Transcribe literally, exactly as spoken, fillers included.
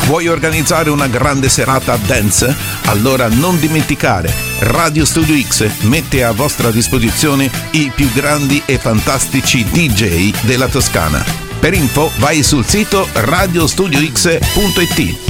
Vuoi organizzare una grande serata dance? Allora non dimenticare, Radio Studio X mette a vostra disposizione i più grandi e fantastici D J della Toscana. Per info vai sul sito radio studio x punto it.